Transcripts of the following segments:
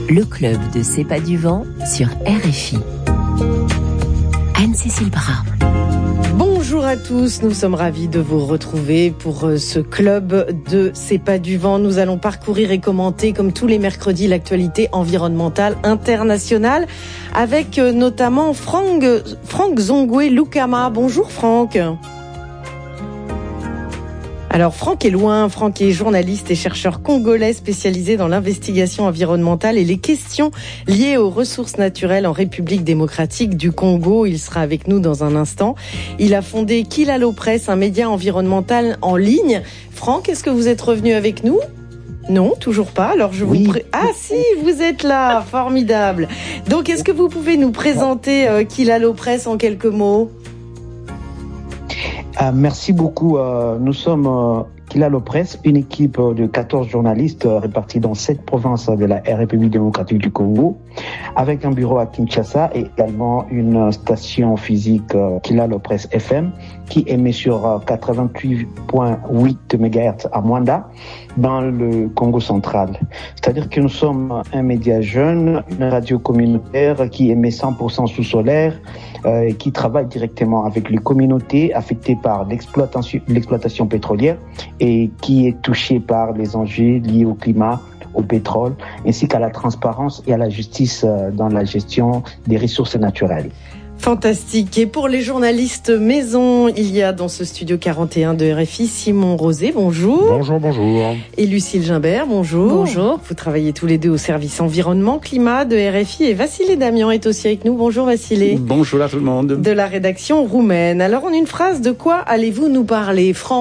le club de C'est pas du vent sur RFI. Anne-Cécile Bras. Bonjour à tous, nous sommes ravis de vous retrouver pour ce club de C'est pas du vent. Nous allons parcourir et commenter, comme tous les mercredis, l'actualité environnementale internationale avec notamment Franck Zongwe Lukama. Bonjour Franck. Alors Franck est loin, Franck est journaliste et chercheur congolais spécialisé dans l'investigation environnementale et les questions liées aux ressources naturelles en République démocratique du Congo. Il sera avec nous dans un instant. Il a fondé Kilalo Press, un média environnemental en ligne. Franck, est-ce que vous êtes revenu avec nous ? Non, toujours pas. Alors Ah si, vous êtes là, formidable. Donc est-ce que vous pouvez nous présenter Kilalo Press en quelques mots ? Merci beaucoup. Nous sommes Kilalo Press, une équipe de 14 journalistes répartis dans 7 provinces de la République démocratique du Congo, avec un bureau à Kinshasa et également une station physique Kilalo Press FM qui émet sur 88.8 MHz à Mwanda dans le Congo central. C'est-à-dire que nous sommes un média jeune, une radio communautaire qui émet 100% sous solaire, qui travaille directement avec les communautés affectées par l'exploitation pétrolière et qui est touchée par les enjeux liés au climat, au pétrole, ainsi qu'à la transparence et à la justice dans la gestion des ressources naturelles. Fantastique. Et pour les journalistes maison, il y a dans ce studio 41 de RFI Simon Rosé, bonjour. Bonjour. Et Lucille Gimbert, bonjour. Bonjour. Vous travaillez tous les deux au service environnement, climat de RFI et Vassilé Damian est aussi avec nous. Bonjour Vassilé. Bonjour à tout le monde. De la rédaction roumaine. Alors en une phrase, de quoi allez-vous nous parler, Franck ?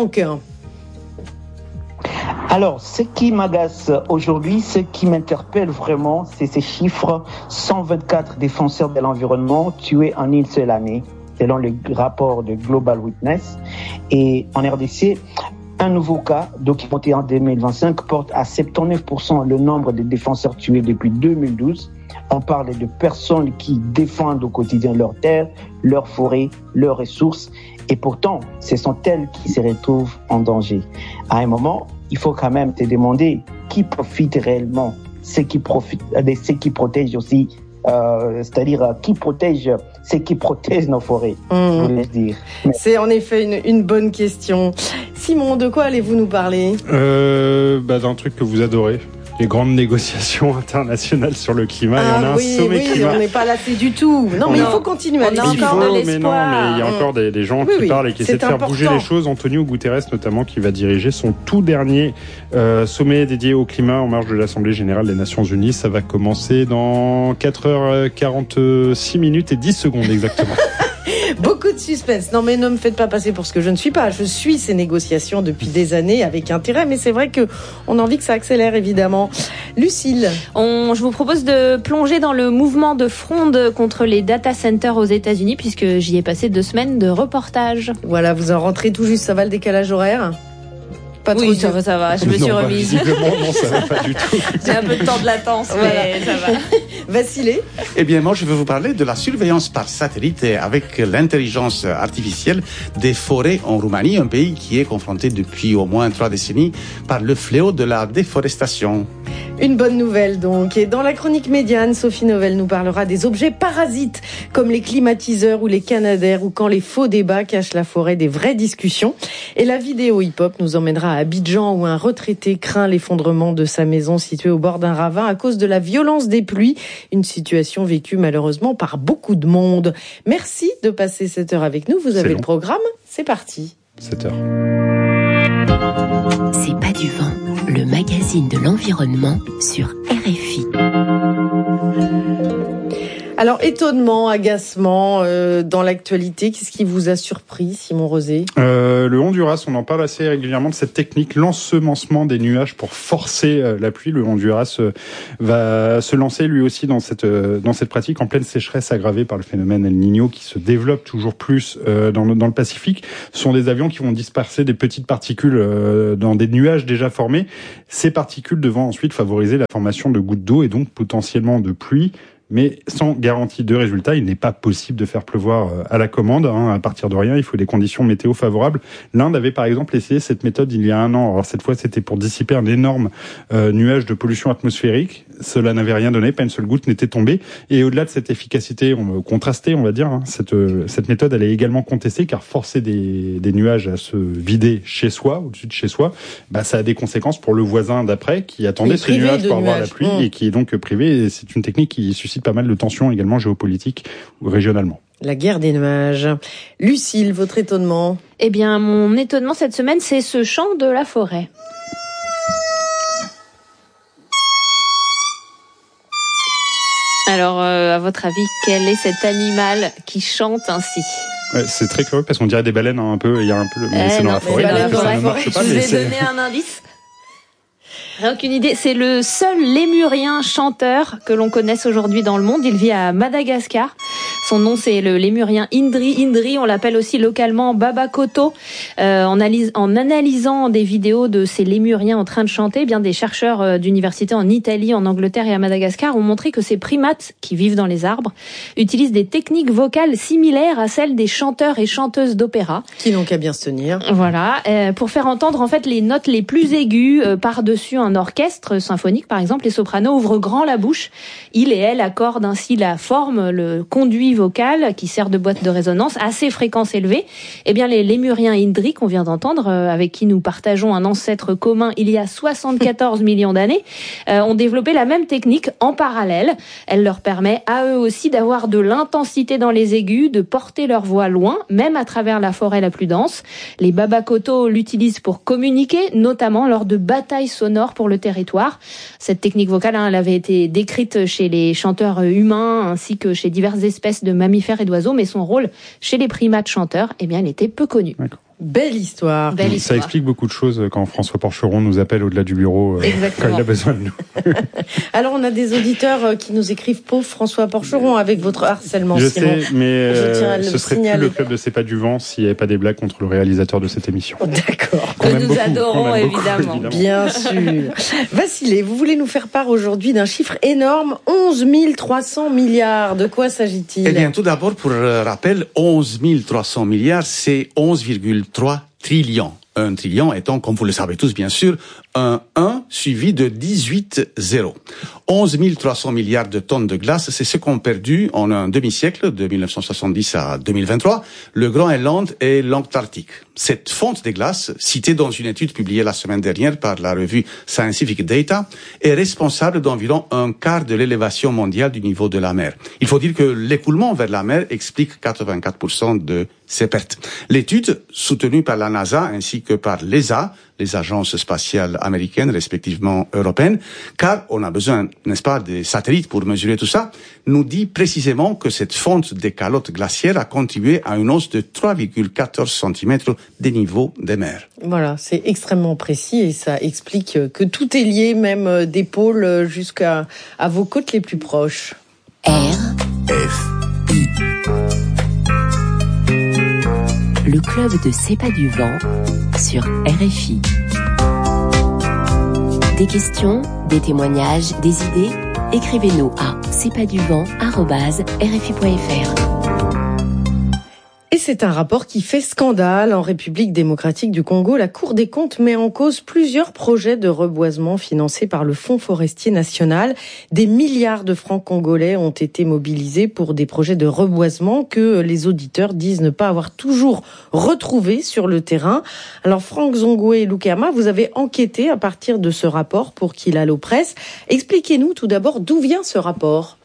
Alors, ce qui m'agace aujourd'hui, ce qui m'interpelle vraiment, c'est ces chiffres. 124 défenseurs de l'environnement tués en une seule année, selon le rapport de Global Witness. Et en RDC, un nouveau cas documenté en 2025 porte à 79% le nombre de défenseurs tués depuis 2012. On parle de personnes qui défendent au quotidien leurs terres, leurs forêts, leurs ressources. Et pourtant, ce sont elles qui se retrouvent en danger. À un moment, il faut quand même te demander qui profite réellement, ceux qui protègent aussi, c'est-à-dire qui protège ceux qui protègent nos forêts, je voulais dire. C'est en effet une bonne question. Simon, de quoi allez-vous nous parler ? D'un truc que vous adorez. Les grandes négociations internationales sur le climat. Il y en a un sommet climat. On n'est pas lassé du tout. Non, mais il faut continuer. On a encore de l'espoir. Mais il y a encore des gens qui parlent et qui essaient de faire bouger les choses. Antonio Guterres, notamment, qui va diriger son tout dernier sommet dédié au climat en marge de l'Assemblée générale des Nations Unies. Ça va commencer dans 4h46 minutes et 10 secondes exactement. Beaucoup de suspense. Non, mais ne me faites pas passer pour ce que je ne suis pas. Je suis ces négociations depuis des années avec intérêt, mais c'est vrai que on a envie que ça accélère, évidemment. Lucille. Je vous propose de plonger dans le mouvement de fronde contre les data centers aux États-Unis, puisque j'y ai passé 2 semaines de reportage. Voilà, vous en rentrez tout juste. Ça va le décalage horaire ? Pas trop oui, ça va. Je me suis remise. Visiblement, non, ça va pas du tout. J'ai un peu de temps de latence, mais ça va. Vassilé ? Eh bien, moi, je vais vous parler de la surveillance par satellite avec l'intelligence artificielle des forêts en Roumanie, un pays qui est confronté depuis au moins 3 décennies par le fléau de la déforestation. Une bonne nouvelle donc. Et dans la chronique médiane, Sophie Novelle nous parlera des objets parasites comme les climatiseurs ou les canadaires ou quand les faux débats cachent la forêt des vraies discussions. Et la vidéo hip-hop nous emmènera à Abidjan où un retraité craint l'effondrement de sa maison située au bord d'un ravin à cause de la violence des pluies. Une situation vécue malheureusement par beaucoup de monde. Merci de passer cette heure avec nous. Vous avez le programme. C'est parti. 7 heures. C'est pas du vent, le magazine de l'environnement sur RFI. Alors, étonnement, agacement dans l'actualité, qu'est-ce qui vous a surpris, Simon Rosé ? Le Honduras, on en parle assez régulièrement de cette technique, l'ensemencement des nuages pour forcer la pluie. Le Honduras va se lancer lui aussi dans cette pratique en pleine sécheresse aggravée par le phénomène El Niño qui se développe toujours plus dans le Pacifique. Ce sont des avions qui vont disperser des petites particules dans des nuages déjà formés. Ces particules devant ensuite favoriser la formation de gouttes d'eau et donc potentiellement de pluie. mais sans garantie de résultat. Il n'est pas possible de faire pleuvoir à la commande, à partir de rien. Il faut des conditions météo favorables. L'Inde avait par exemple essayé cette méthode il y a 1 an. Alors cette fois, c'était pour dissiper un énorme nuage de pollution atmosphérique. Cela n'avait rien donné, pas une seule goutte n'était tombée. Et au-delà de cette efficacité contrastée, on va dire, cette méthode, elle est également contestée, car forcer des nuages à se vider chez soi, au-dessus de chez soi, ça a des conséquences pour le voisin d'après qui attendait ce nuage pour avoir la pluie et qui est donc privé. Et c'est une technique qui suscite pas mal de tensions également géopolitiques ou régionalement. La guerre des nuages. Lucille, votre étonnement? Eh bien, mon étonnement cette semaine, c'est ce chant de la forêt. Alors, à votre avis, quel est cet animal qui chante ainsi? Ouais, c'est très curieux parce qu'on dirait des baleines un peu. Il y a un peu, mais c'est dans la forêt. Ça ne marche pas. Je vous ai donné un indice. Aucune idée. C'est le seul lémurien chanteur que l'on connaisse aujourd'hui dans le monde. Il vit à Madagascar. Son nom, c'est le lémurien Indri. Indri, on l'appelle aussi localement Baba Koto. En analysant des vidéos de ces lémuriens en train de chanter, eh bien des chercheurs d'universités en Italie, en Angleterre et à Madagascar ont montré que ces primates qui vivent dans les arbres utilisent des techniques vocales similaires à celles des chanteurs et chanteuses d'opéra. Qui n'ont qu'à bien se tenir. Voilà, pour faire entendre en fait les notes les plus aiguës par-dessus un orchestre symphonique, par exemple, les sopranos ouvrent grand la bouche. Ils et elles accordent ainsi la forme, le conduit vocal qui sert de boîte de résonance à ces fréquences élevées. Eh bien, les lémuriens Indri qu'on vient d'entendre, avec qui nous partageons un ancêtre commun il y a 74 millions d'années, ont développé la même technique en parallèle. Elle leur permet à eux aussi d'avoir de l'intensité dans les aigus, de porter leur voix loin, même à travers la forêt la plus dense. Les Baba Koto l'utilisent pour communiquer, notamment lors de batailles sonores pour le territoire. Cette technique vocale, elle avait été décrite chez les chanteurs humains ainsi que chez diverses espèces de mammifères et d'oiseaux, mais son rôle chez les primates chanteurs, eh bien, il était peu connu. D'accord. Belle histoire. Ça explique beaucoup de choses quand François Porcheron nous appelle au-delà du bureau quand il a besoin de nous. Alors, on a des auditeurs qui nous écrivent « Pauvre François Porcheron » avec votre harcèlement. Je Simon. sais, mais ce serait plus le club de C'est pas du vent s'il n'y avait pas des blagues contre le réalisateur de cette émission. D'accord. Que nous adorons, évidemment. Bien sûr. Vassilé, vous voulez nous faire part aujourd'hui d'un chiffre énorme, 11 300 milliards. De quoi s'agit-il? Eh bien, tout d'abord, pour rappel, 11 300 milliards, c'est 11,3 trillions. Un trillion étant, comme vous le savez tous bien sûr, un 1 suivi de 18 zéros. 11 300 milliards de tonnes de glace, c'est ce qu'ont perdu en un demi-siècle, de 1970 à 2023, le Groenland et l'Antarctique. Cette fonte des glaces, citée dans une étude publiée la semaine dernière par la revue Scientific Data, est responsable d'environ un quart de l'élévation mondiale du niveau de la mer. Il faut dire que l'écoulement vers la mer explique 84% de ces pertes. L'étude, soutenue par la NASA ainsi que par l'ESA, les agences spatiales américaines, respectivement européennes, car on a besoin, n'est-ce pas, des satellites pour mesurer tout ça, nous dit précisément que cette fonte des calottes glaciaires a contribué à une hausse de 3,14 cm des niveaux des mers. Voilà, c'est extrêmement précis et ça explique que tout est lié, même des pôles jusqu'à vos côtes les plus proches. RFI. Le club de C'est pas du vent sur RFI. Des questions, des témoignages, des idées, écrivez-nous à cestpaduvent@rfi.fr. Et c'est un rapport qui fait scandale. En République démocratique du Congo, la Cour des comptes met en cause plusieurs projets de reboisement financés par le Fonds forestier national. Des milliards de francs congolais ont été mobilisés pour des projets de reboisement que les auditeurs disent ne pas avoir toujours retrouvés sur le terrain. Alors Franck Zongoué Lukama, vous avez enquêté à partir de ce rapport pour qu'il aille aux presses. Expliquez-nous tout d'abord d'où vient ce rapport.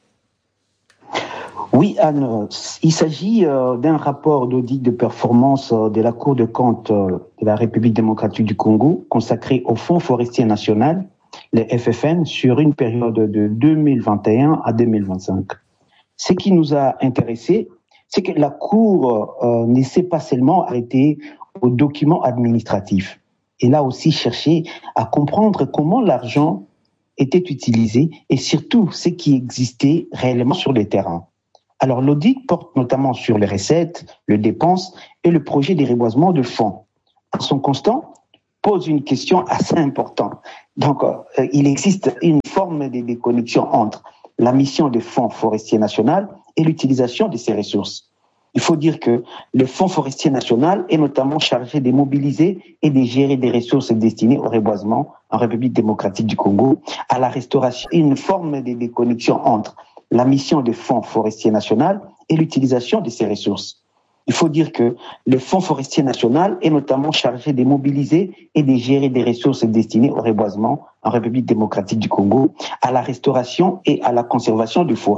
Oui, Anne, il s'agit d'un rapport d'audit de performance de la Cour des comptes de la République démocratique du Congo consacré au Fonds forestier national, le FFN, sur une période de 2021 à 2025. Ce qui nous a intéressés, c'est que la Cour ne s'est pas seulement arrêtée aux documents administratifs. Elle a aussi cherché à comprendre comment l'argent était utilisé et surtout ce qui existait réellement sur le terrain. Alors, l'audit porte notamment sur les recettes, les dépenses et le projet de reboisement de fonds. Son constat pose une question assez importante. Donc, il existe une forme de déconnexion entre la mission du Fonds forestier national et l'utilisation de ses ressources. Il faut dire que le Fonds forestier national est notamment chargé de mobiliser et de gérer des ressources destinées au reboisement en République démocratique du Congo, à la restauration, une forme de déconnexion entre la mission du Fonds forestier national et l'utilisation de ses ressources. Il faut dire que le Fonds forestier national est notamment chargé de mobiliser et de gérer des ressources destinées au reboisement en République démocratique du Congo, à la restauration et à la conservation du forêt.